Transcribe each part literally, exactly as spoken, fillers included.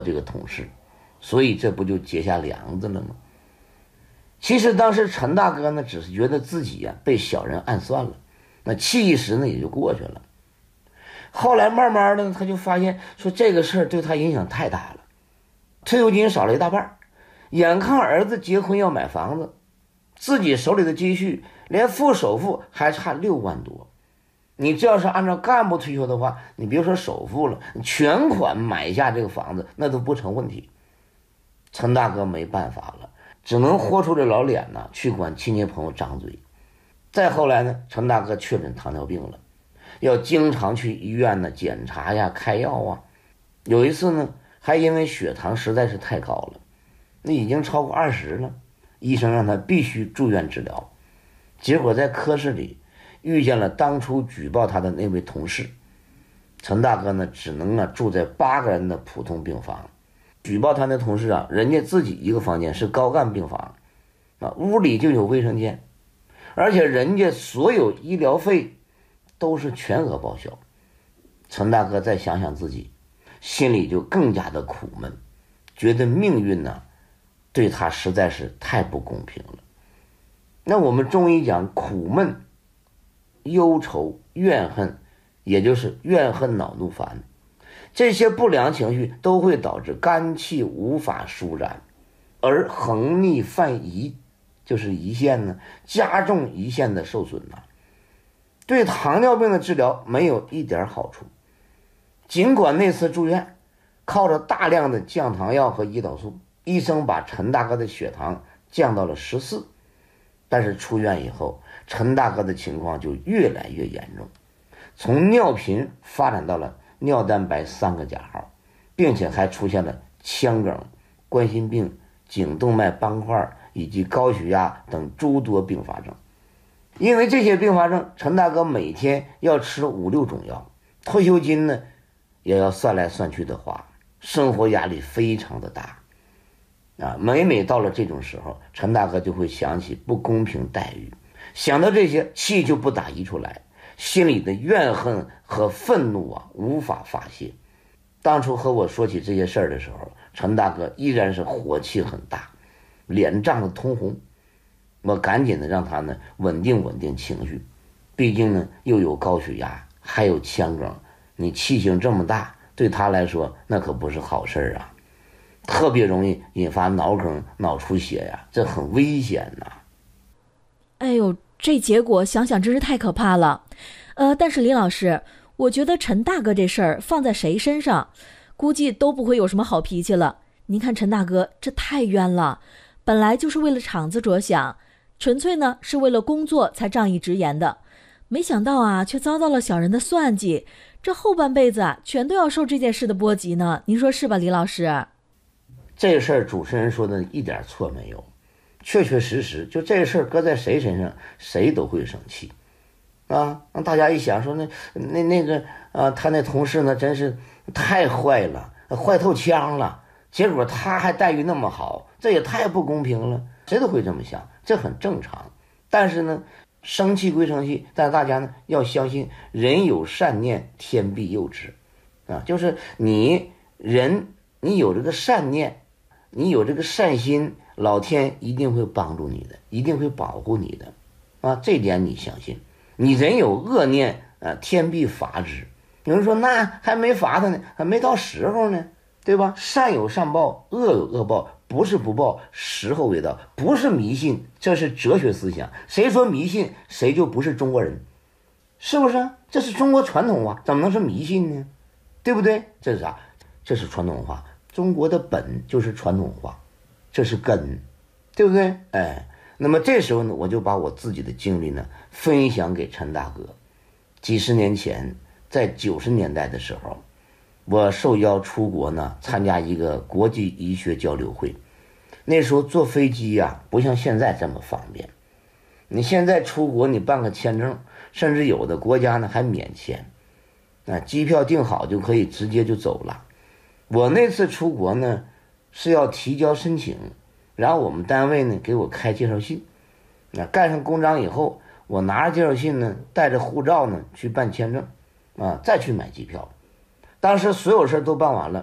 这个同事，所以这不就结下梁子了吗？其实当时陈大哥呢，只是觉得自己呀、啊、被小人暗算了，那气一时呢也就过去了。后来慢慢的他就发现说这个事儿对他影响太大了，退休金少了一大半，眼看儿子结婚要买房子，自己手里的积蓄连付首付还差六万多。你这要是按照干部退休的话，你别说首付了，全款买下这个房子那都不成问题。陈大哥没办法了，只能豁出这老脸呢，去管亲戚朋友张嘴。再后来呢，陈大哥确诊糖尿病了，要经常去医院呢检查呀、开药啊。有一次呢，还因为血糖实在是太高了，那已经超过二十了，医生让他必须住院治疗。结果在科室里遇见了当初举报他的那位同事，陈大哥呢只能啊住在八个人的普通病房。举报他那同事啊，人家自己一个房间是高干病房啊，屋里就有卫生间，而且人家所有医疗费都是全额报销。陈大哥再想想自己，心里就更加的苦闷，觉得命运呢对他实在是太不公平了。那我们中医讲苦闷、忧愁、怨恨，也就是怨恨恼怒烦，这些不良情绪都会导致肝气无法舒展，而横逆犯胰，就是胰腺呢加重胰腺的受损呢，对糖尿病的治疗没有一点好处。尽管那次住院靠着大量的降糖药和胰岛素，医生把陈大哥的血糖降到了十四，但是出院以后，陈大哥的情况就越来越严重，从尿频发展到了尿蛋白三个加号，并且还出现了腔梗、冠心病、颈动脉斑块以及高血压等诸多并发症。因为这些并发症，陈大哥每天要吃五六种药，退休金呢也要算来算去的花，生活压力非常的大啊！每每到了这种时候，陈大哥就会想起不公平待遇，想到这些，气就不打一处来，心里的怨恨和愤怒啊无法发泄。当初和我说起这些事儿的时候，陈大哥依然是火气很大，脸涨得通红。我赶紧的让他呢稳定稳定情绪，毕竟呢又有高血压，还有腔梗，你气性这么大，对他来说那可不是好事啊，特别容易引发脑梗、脑出血呀，这很危险呐。 哎呦，这结果想想真是太可怕了。呃，但是林老师，我觉得陈大哥这事儿放在谁身上，估计都不会有什么好脾气了。您看陈大哥这太冤了，本来就是为了厂子着想，纯粹呢是为了工作才仗义直言的，没想到啊，却遭到了小人的算计，这后半辈子啊，全都要受这件事的波及呢。您说是吧，李老师？ 这事儿主持人说的一点错没有，确确实实，就这事儿搁在谁身上，谁都会生气啊！让大家一想说那那那个啊，他那同事呢，真是太坏了，坏透腔了。结果他还待遇那么好，这也太不公平了，谁都会这么想，这很正常。但是呢，生气归生气，但大家呢要相信，人有善念，天必佑之啊！就是你人，你有这个善念，你有这个善心，老天一定会帮助你的，一定会保护你的啊！这点你相信。你人有恶念啊，天必罚之。有人说那还没罚他呢，还没到时候呢，对吧？善有善报，恶有恶报，不是不报，时候未到，不是迷信，这是哲学思想。谁说迷信，谁就不是中国人，是不是？这是中国传统文化，怎么能是迷信呢？对不对？这是啥？这是传统文化，中国的本就是传统文化，这是根，对不对？哎，那么这时候呢，我就把我自己的经历呢分享给陈大哥。几十年前，在九十年代的时候，我受邀出国呢，参加一个国际医学交流会。那时候坐飞机呀、啊，不像现在这么方便。你现在出国，你办个签证，甚至有的国家呢还免签，啊，机票订好就可以直接就走了。我那次出国呢，是要提交申请，然后我们单位呢给我开介绍信，那盖上公章以后，我拿着介绍信呢，带着护照呢去办签证，啊，再去买机票。当时所有事都办完了，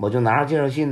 我就拿着介绍信